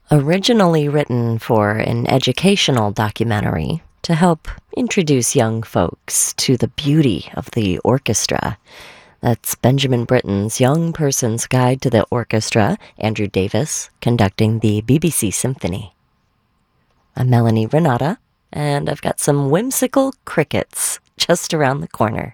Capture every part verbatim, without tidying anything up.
Originally written for an educational documentary to help introduce young folks to the beauty of the orchestra. That's Benjamin Britten's Young Person's Guide to the Orchestra, Andrew Davis conducting the B B C Symphony. I'm Melanie Renata, and I've got some whimsical crickets just around the corner.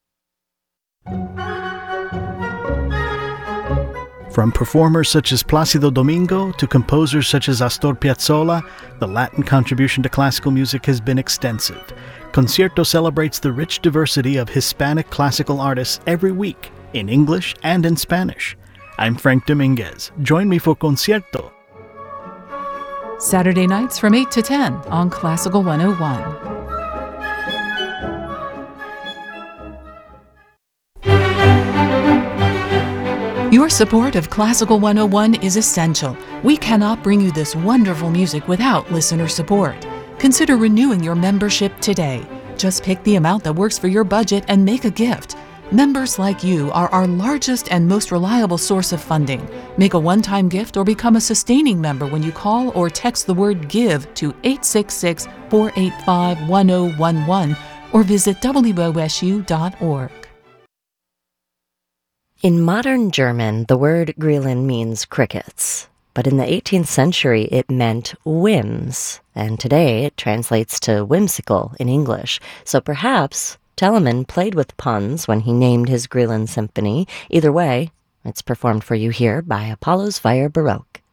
From performers such as Plácido Domingo to composers such as Astor Piazzolla, the Latin contribution to classical music has been extensive. Concierto celebrates the rich diversity of Hispanic classical artists every week, in English and in Spanish. I'm Frank Dominguez. Join me for Concierto. Saturday nights from eight to ten on Classical one oh one. Your support of Classical one oh one is essential. We cannot bring you this wonderful music without listener support. Consider renewing your membership today. Just pick the amount that works for your budget and make a gift. Members like you are our largest and most reliable source of funding. Make a one-time gift or become a sustaining member when you call or text the word GIVE to eight six six, four eight five, one oh one one or visit W O S U dot org. In modern German, the word Grillen means crickets, but in the eighteenth century it meant whims, and today it translates to whimsical in English. So perhaps Telemann played with puns when he named his Grillen Symphony. Either way, it's performed for you here by Apollo's Fire Baroque.